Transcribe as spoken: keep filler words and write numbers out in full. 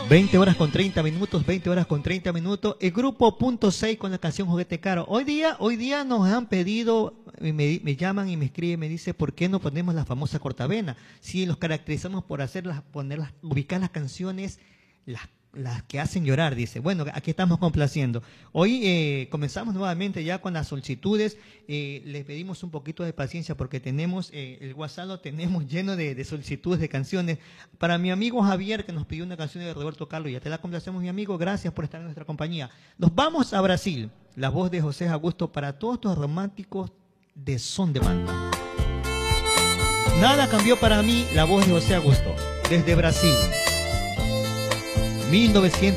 veinte horas con treinta minutos, veinte horas con treinta minutos. El grupo Punto seis con la canción Juguete Caro. Hoy día, hoy día nos han pedido, me, me llaman y me escriben, me dice, ¿por qué no ponemos la famosa cortavena? Si los caracterizamos por hacerlas, ponerlas, ubicar las canciones, las las que hacen llorar, dice. Bueno, aquí estamos complaciendo. Hoy eh, comenzamos nuevamente ya con las solicitudes. Eh, les pedimos un poquito de paciencia porque tenemos, eh, el WhatsApp lo tenemos lleno de, de solicitudes de canciones. Para mi amigo Javier, que nos pidió una canción de Roberto Carlos, ya te la complacemos, mi amigo. Gracias por estar en nuestra compañía. Nos vamos a Brasil. La voz de José Augusto para todos los románticos de son de banda. Nada cambió para mí, la voz de José Augusto. Desde Brasil. mil novecientos